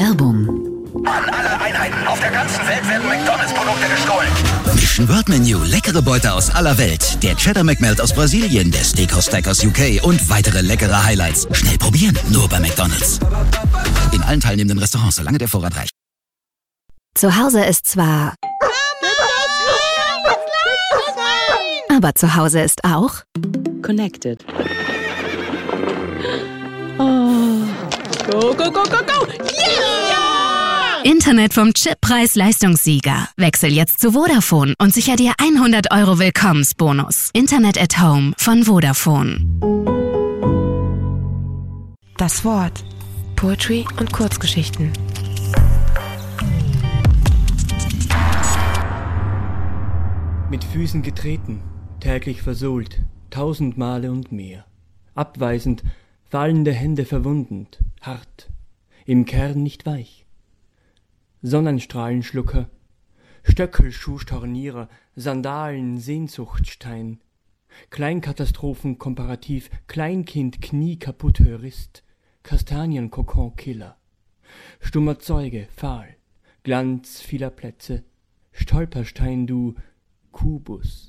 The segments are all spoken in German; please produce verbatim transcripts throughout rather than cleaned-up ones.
Werbung. An alle Einheiten auf der ganzen Welt werden McDonalds-Produkte gestohlen. Mission World Menu, leckere Beute aus aller Welt. Der Cheddar McMelt aus Brasilien, der Steakhouse Stack aus U K und weitere leckere Highlights. Schnell probieren, nur bei McDonalds. In allen teilnehmenden Restaurants, solange der Vorrat reicht. Zu Hause ist zwar... Aber zu Hause ist auch... Connected. Oh. Go, go, go, go, go! Yeah! Internet vom Chip-Preis-Leistungssieger. Wechsel jetzt zu Vodafone und sicher dir hundert Euro Willkommensbonus. Internet at Home von Vodafone. Das Wort. Poetry und Kurzgeschichten. Mit Füßen getreten, täglich versohlt, tausend Male und mehr. Abweisend, fallende Hände verwundend, hart, im Kern nicht weich. Sonnenstrahlenschlucker, Stöckelschuhstornierer, Sandalen, Sehnsuchtstein, Kleinkatastrophen komparativ, Kleinkind, Knie kaputt Hörist, Kastanienkokon-Killer, stummer Zeuge, fahl, Glanz vieler Plätze, Stolperstein du, Kubus,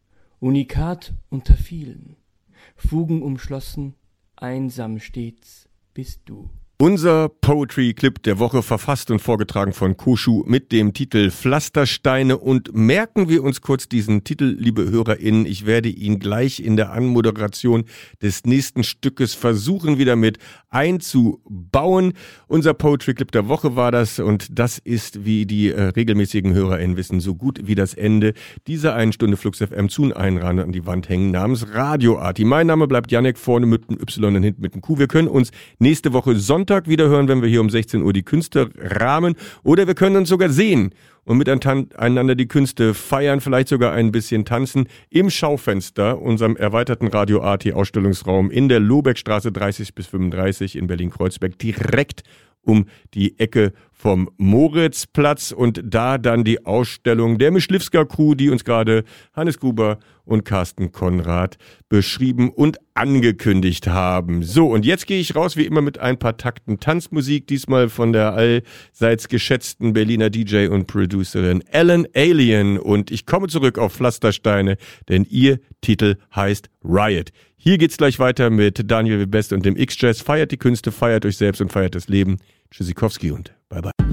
Unikat unter vielen, Fugen umschlossen, einsam stets bist du. Unser Poetry-Clip der Woche, verfasst und vorgetragen von Koshu mit dem Titel Pflastersteine. Und merken wir uns kurz diesen Titel, liebe HörerInnen. Ich werde ihn gleich in der Anmoderation des nächsten Stückes versuchen, wieder mit einzubauen. Unser Poetry-Clip der Woche war das, und das ist, wie die äh, regelmäßigen HörerInnen wissen, so gut wie das Ende dieser einen Stunde Flux F M zu einrahmen an die Wand hängen namens Radio Arti. Mein Name bleibt Janek, vorne mit dem Y und hinten mit dem Q. Wir können uns nächste Woche Sonntag wieder hören, wenn wir hier um sechzehn Uhr die Künste rahmen, oder wir können uns sogar sehen und miteinander die Künste feiern, vielleicht sogar ein bisschen tanzen im Schaufenster, unserem erweiterten Radio Arti Ausstellungsraum in der Lobeckstraße dreißig bis fünfunddreißig in Berlin-Kreuzberg, direkt um die Ecke vom Moritzplatz, und da dann die Ausstellung der Mischlivska-Crew, die uns gerade Hannes Gruber und Carsten Konrad beschrieben und angekündigt haben. So, und jetzt gehe ich raus, wie immer, mit ein paar Takten Tanzmusik, diesmal von der allseits geschätzten Berliner D J und Producerin Ellen Alien, und ich komme zurück auf Pflastersteine, denn ihr Titel heißt Riot. Hier geht's gleich weiter mit Daniel Webest und dem X-Jazz. Feiert die Künste, feiert euch selbst und feiert das Leben. Tschüssikowski und bye bye.